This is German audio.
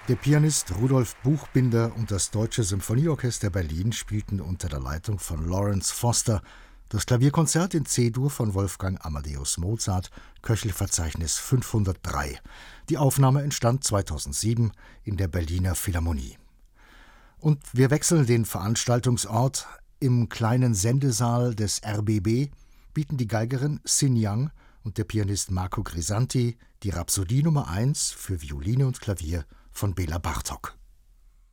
Der Pianist Rudolf Buchbinder und das Deutsche Symphonieorchester Berlin spielten unter der Leitung von Lawrence Foster das Klavierkonzert in C-Dur von Wolfgang Amadeus Mozart, Köchelverzeichnis 503. Die Aufnahme entstand 2007 in der Berliner Philharmonie. Und wir wechseln den Veranstaltungsort. Im kleinen Sendesaal des RBB bieten die Geigerin Xin Yang und der Pianist Marco Grisanti die Rhapsodie Nummer 1 für Violine und Klavier von Bela Bartok.